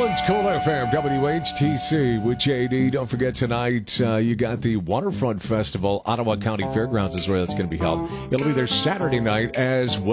It's Cool FM, WHTC with JD. Don't forget tonight, you got the Waterfront Festival. Ottawa County Fairgrounds is where that's going to be held. It'll be there Saturday night as well.